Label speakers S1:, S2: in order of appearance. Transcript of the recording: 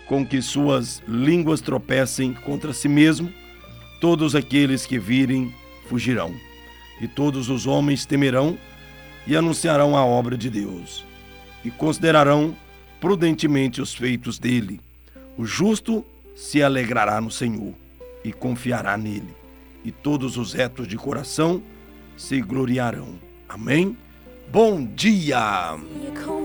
S1: com que suas línguas tropecem contra si mesmo, todos aqueles que virem fugirão, e todos os homens temerão e anunciarão a obra de Deus, e considerarão prudentemente os feitos dele. O justo se alegrará no Senhor e confiará nele, e todos os retos de coração se gloriarão. Amém? Bom dia!